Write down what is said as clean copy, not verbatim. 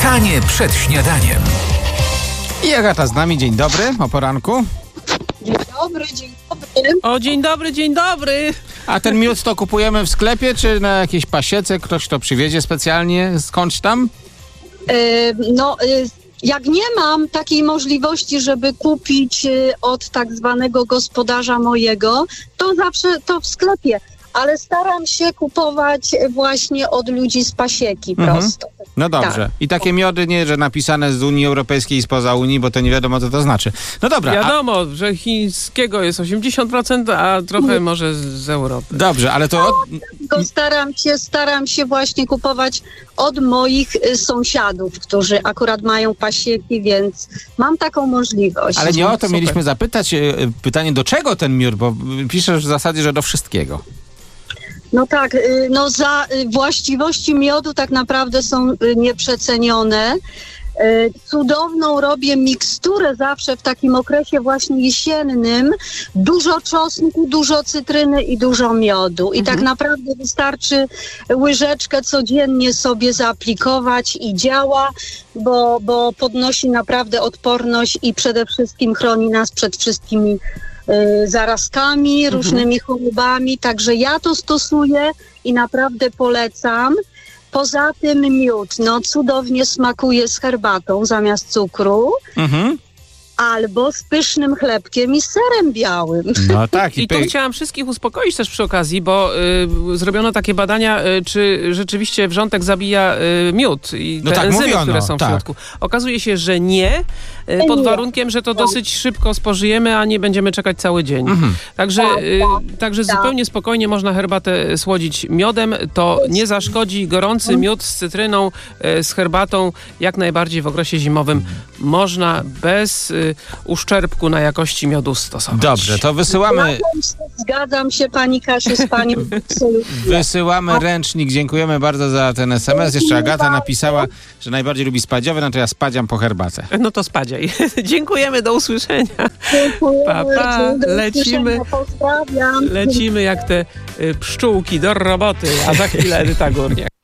Spotkanie przed śniadaniem. I Agata z nami. Dzień dobry, o poranku. Dzień dobry, dzień dobry. O, dzień dobry. A ten miód to kupujemy w sklepie, czy na jakiejś pasiece? Ktoś to przywiezie specjalnie skądś tam? Jak nie mam takiej możliwości, żeby kupić od tak zwanego gospodarza mojego, to zawsze to w sklepie. Ale staram się kupować właśnie od ludzi z pasieki prosto. No dobrze. Tak. I takie miody nie, że napisane z Unii Europejskiej i spoza Unii, bo to nie wiadomo, co to znaczy. No dobra. Wiadomo, że chińskiego jest 80%, a trochę może z Europy. Dobrze, ale to... Tylko staram się właśnie kupować od moich sąsiadów, którzy akurat mają pasieki, więc mam taką możliwość. Ale nie o to Super. mieliśmy zapytać. Pytanie, do czego ten miód? Bo piszesz w zasadzie, że do wszystkiego. No tak, za właściwości miodu tak naprawdę są nieprzecenione. Cudowną robię miksturę zawsze w takim okresie właśnie jesiennym. Dużo czosnku, dużo cytryny i dużo miodu. I tak naprawdę wystarczy łyżeczkę codziennie sobie zaaplikować i działa, bo podnosi naprawdę odporność i przede wszystkim chroni nas przed wszystkimi zarazkami, różnymi chorobami. Także ja to stosuję i naprawdę polecam. Poza tym miód, cudownie smakuje z herbatą zamiast cukru, albo z pysznym chlebkiem i z serem białym. No tak. I tu chciałam wszystkich uspokoić też przy okazji, bo zrobiono takie badania, czy rzeczywiście wrzątek zabija miód i te enzymy, które są w środku. Okazuje się, że nie, pod warunkiem, że to dosyć szybko spożyjemy, a nie będziemy czekać cały dzień. Także zupełnie spokojnie można herbatę słodzić miodem. To nie zaszkodzi. Gorący miód z cytryną, z herbatą jak najbardziej w okresie zimowym można bez uszczerbku na jakości miodu stosować. Dobrze, to wysyłamy... Zgadzam się pani Kasiu z panią. Wysyłamy ręcznik. Dziękujemy bardzo za ten SMS. Jeszcze Agata napisała, że najbardziej lubi spadziowe, no to ja spadziam po herbatę. No to spadziaj. Dziękujemy, do usłyszenia. Dziękuję. Pa, pa. Lecimy. Pozdrawiam. Lecimy jak te pszczółki do roboty, a za chwilę Edyta Górniak.